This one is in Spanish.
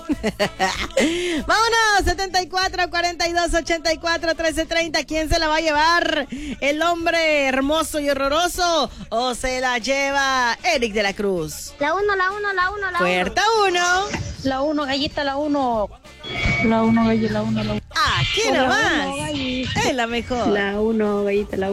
Vámonos, 74 42 84 13 30. ¿Quién se la va a llevar? ¿El hombre hermoso y horroroso o se la lleva Eric de la Cruz? La 1. Puerta 1. La 1, gallita, la 1. La 1, gallita, la 1. Aquí nomás. Es la mejor. La 1, gallita, la 1.